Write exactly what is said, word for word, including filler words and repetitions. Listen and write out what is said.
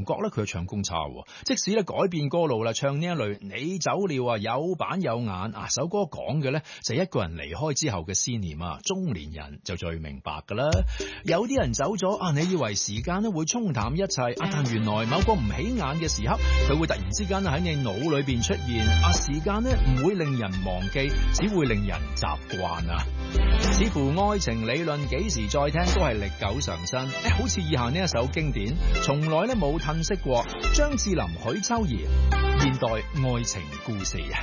覺咧佢唱功差。即使咧改變歌路啦，唱呢一類你走了啊，有板有眼啊，首歌講嘅咧就係一個人離開之後嘅思念啊，中年人就最明白噶啦。有啲人走咗啊，你以為時間咧會沖淡一切啊，但原來某個唔起眼嘅時刻，佢會突然之間喺你腦裏邊出現啊。時間咧唔會令人忘記，只會令人習慣啊。似乎愛情理論幾時再聽都係歷久常新，誒，好似以下呢一首經典，從來咧冇褪色過，張智霖、許秋怡，現代愛情故事啊。